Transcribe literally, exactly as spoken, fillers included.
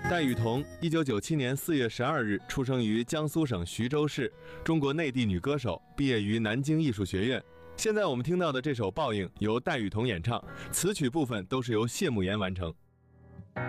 戴雨桐，一九九七年四月十二日出生于江苏省徐州市，中国内地女歌手，毕业于南京艺术学院。现在我们听到的这首《报应》由戴雨桐演唱，词曲部分都是由谢幕妍完成。